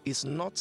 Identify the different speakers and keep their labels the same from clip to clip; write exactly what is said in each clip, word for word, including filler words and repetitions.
Speaker 1: is not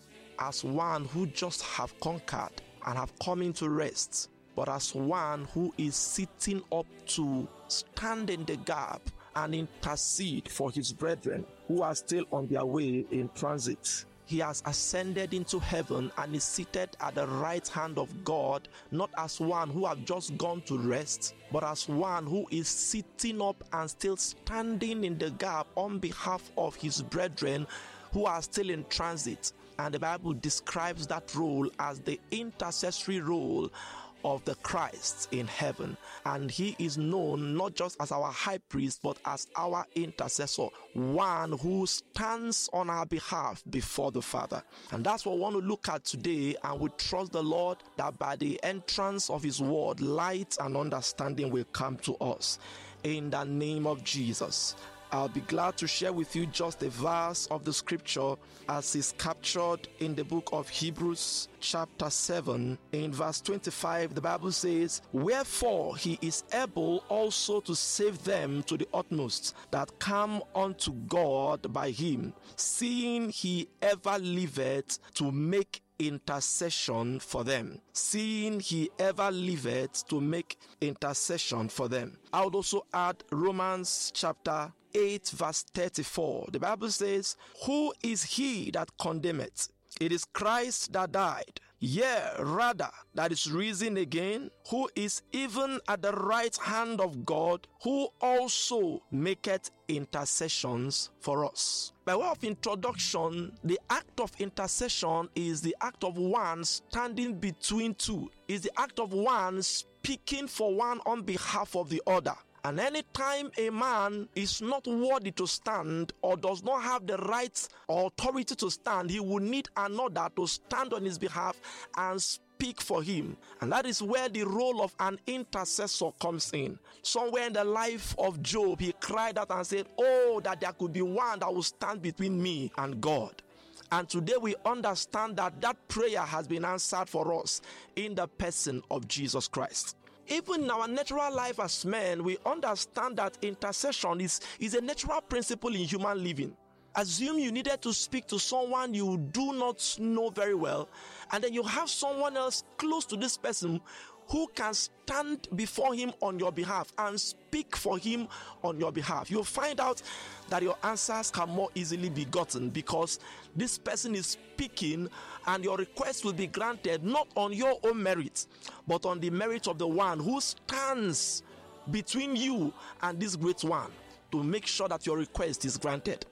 Speaker 1: as one who just have conquered and have come into rest, but as one who is sitting up to stand in the gap and intercede for his brethren who are still on their way in transit. He has ascended into heaven and is seated at the right hand of God, not as one who have just gone to rest, but as one who is sitting up and still standing in the gap on behalf of his brethren who are still in transit. And the Bible describes that role as the intercessory role of the Christ in heaven. And he is known not just as our high priest, but as our intercessor, one who stands on our behalf before the Father. And that's what we want to look at today, and we trust the Lord that by the entrance of his word, light and understanding will come to us. In the name of Jesus, I'll be glad to share with you just a verse of the scripture as is captured in the book of Hebrews chapter seven. In verse twenty-five, the Bible says, "Wherefore he is able also to save them to the utmost that come unto God by him, seeing he ever liveth to make intercession for them." Seeing he ever liveth to make intercession for them. I would also add Romans chapter eight verse thirty-four. The Bible says, "Who is he that condemneth? It is Christ that died, yea, rather, that is risen again, who is even at the right hand of God, who also maketh intercessions for us." By way of introduction, the act of intercession is the act of one standing between two. Is the act of one speaking for one on behalf of the other. And anytime a man is not worthy to stand or does not have the right or authority to stand, he will need another to stand on his behalf and speak for him. And that is where the role of an intercessor comes in. Somewhere in the life of Job, he cried out and said, "Oh, that there could be one that will stand between me and God." And today we understand that that prayer has been answered for us in the person of Jesus Christ. Even in our natural life as men, we understand that intercession is, is a natural principle in human living. Assume you needed to speak to someone you do not know very well, and then you have someone else close to this person who can stand before him on your behalf and speak for him on your behalf. You'll find out that your answers can more easily be gotten because this person is speaking, and your request will be granted not on your own merit, but on the merit of the one who stands between you and this great one to make sure that your request is granted.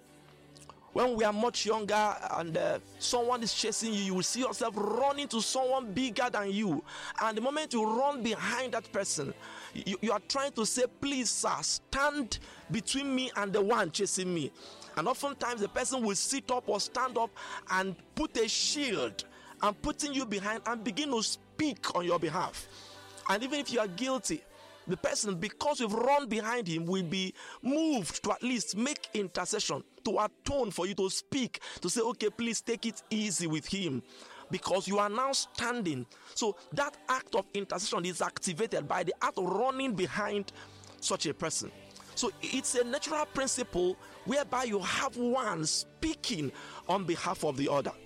Speaker 1: When we are much younger and uh, someone is chasing you, you will see yourself running to someone bigger than you. And the moment you run behind that person, you, you are trying to say, "Please, sir, stand between me and the one chasing me." And oftentimes the person will sit up or stand up and put a shield and putting you behind and begin to speak on your behalf. And even if you are guilty, the person, because you've run behind him, will be moved to at least make intercession, to atone for you, to speak, to say, "Okay, please take it easy with him," because you are now standing. So that act of intercession is activated by the act of running behind such a person. So it's a natural principle whereby you have one speaking on behalf of the other.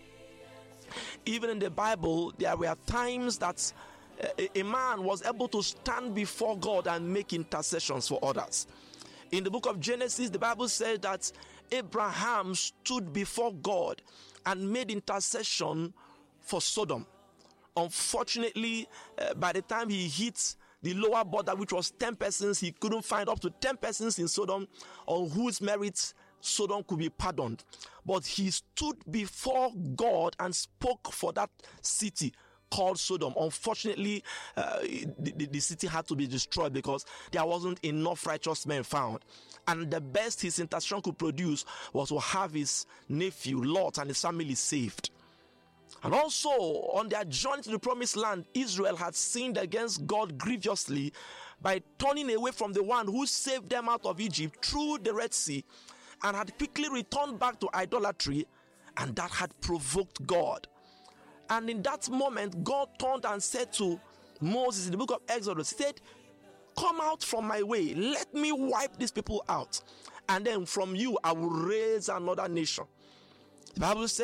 Speaker 1: Even in the Bible, there were times that a, a man was able to stand before God and make intercessions for others. In the book of Genesis, the Bible says that Abraham stood before God and made intercession for Sodom. Unfortunately, uh, by the time he hit the lower border, which was ten persons, he couldn't find up to ten persons in Sodom on whose merits Sodom could be pardoned. But he stood before God and spoke for that city called Sodom. Unfortunately, uh, the, the city had to be destroyed because there wasn't enough righteous men found. And the best his intercession could produce was to have his nephew Lot and his family saved. And also, on their journey to the promised land, Israel had sinned against God grievously by turning away from the one who saved them out of Egypt through the Red Sea, and had quickly returned back to idolatry, and that had provoked God. And in that moment, God turned and said to Moses in the book of Exodus, he said, "Come out from my way, let me wipe these people out, and then from you I will raise another nation." The Bible says